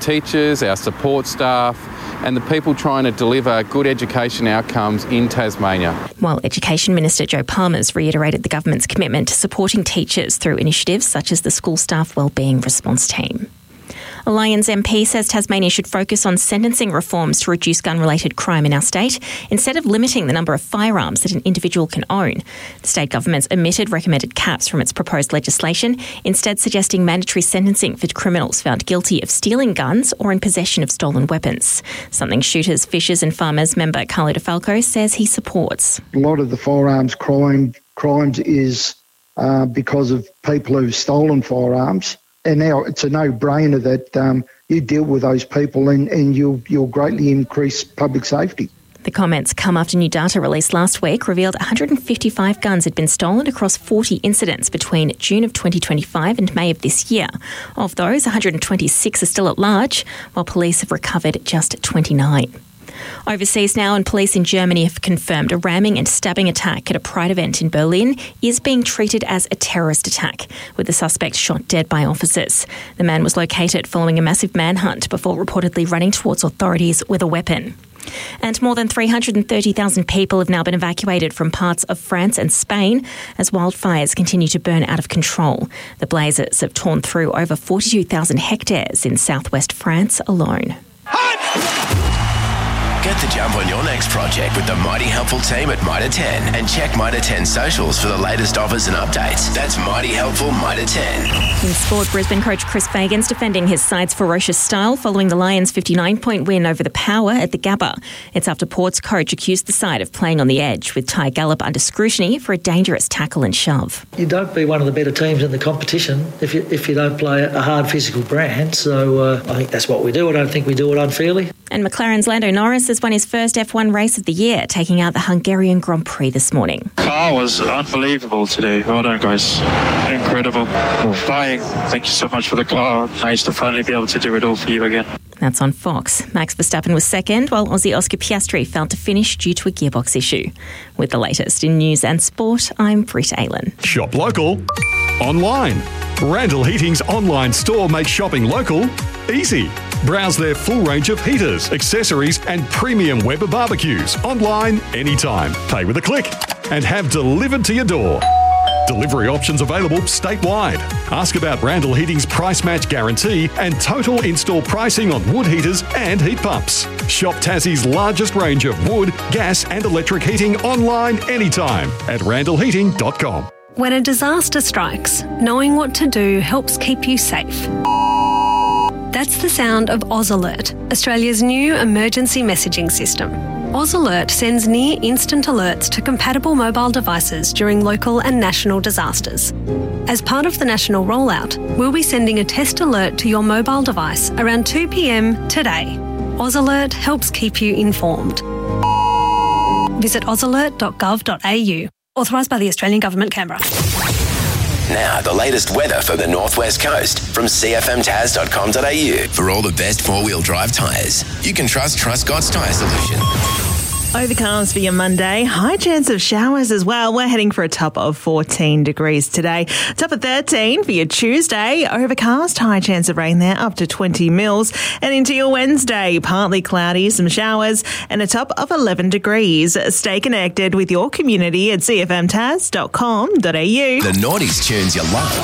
teachers, our support staff, and the people trying to deliver good education outcomes in Tasmania. While Education Minister Joe Palmer's reiterated the government's commitment to supporting teachers through initiatives such as the School Staff Wellbeing Response Team. A Lions MP says Tasmania should focus on sentencing reforms to reduce gun-related crime in our state instead of limiting the number of firearms that an individual can own. The state government's omitted recommended caps from its proposed legislation, instead suggesting mandatory sentencing for criminals found guilty of stealing guns or in possession of stolen weapons, something Shooters, Fishers and Farmers member Carlo DeFalco says he supports. A lot of the firearms crimes is because of people who've stolen firearms. And now it's a no-brainer that you deal with those people and you'll greatly increase public safety. The comments come after new data released last week revealed 155 guns had been stolen across 40 incidents between June of 2025 and May of this year. Of those, 126 are still at large, while police have recovered just 29. Overseas now, and police in Germany have confirmed a ramming and stabbing attack at a Pride event in Berlin is being treated as a terrorist attack, with the suspect shot dead by officers. The man was located following a massive manhunt before reportedly running towards authorities with a weapon. And more than 330,000 people have now been evacuated from parts of France and Spain as wildfires continue to burn out of control. The blazes have torn through over 42,000 hectares in southwest France alone. Get the jump on your next project with the Mighty Helpful team at Mitre 10 and check Mitre 10 socials for the latest offers and updates. That's Mighty Helpful Mitre 10. In sport, Brisbane coach Chris Fagan's defending his side's ferocious style following the Lions' 59-point win over the Power at the Gabba. It's after Port's coach accused the side of playing on the edge, with Ty Gallup under scrutiny for a dangerous tackle and shove. You don't be one of the better teams in the competition if you don't play a hard physical brand. So I think that's what we do. I don't think we do it unfairly. And McLaren's Lando Norris has won his first F1 race of the year, taking out the Hungarian Grand Prix this morning. Car was unbelievable today. Well done, guys. Incredible. Flying. Thank you so much for the car. Nice to finally be able to do it all for you again. That's on Fox. Max Verstappen was second, while Aussie Oscar Piastri failed to finish due to a gearbox issue. With the latest in news and sport, I'm Britt Aylan. Shop local, online. Randall Heating's online store makes shopping local easy. Browse their full range of heaters, accessories and premium Weber barbecues online anytime. Pay with a click and have delivered to your door. Delivery options available statewide. Ask about Randall Heating's price match guarantee and total install pricing on wood heaters and heat pumps. Shop Tassie's largest range of wood, gas and electric heating online anytime at randallheating.com. When a disaster strikes, knowing what to do helps keep you safe. That's the sound of Oz Alert, Australia's new emergency messaging system. Oz Alert sends near instant alerts to compatible mobile devices during local and national disasters. As part of the national rollout, we'll be sending a test alert to your mobile device around 2 p.m. today. Oz Alert helps keep you informed. Visit ozalert.gov.au. Authorised by the Australian Government, Canberra. Now, the latest weather for the Northwest Coast from cfmtaz.com.au. For all the best four-wheel drive tyres, you can trust Truscott's Tyre Solution. Overcast for your Monday. High chance of showers as well. We're heading for a top of 14 degrees today. Top of 13 for your Tuesday. Overcast, high chance of rain there, up to 20 mils. And into your Wednesday, partly cloudy, some showers, and a top of 11 degrees. Stay connected with your community at cfmtaz.com.au. The Naughties tunes you love.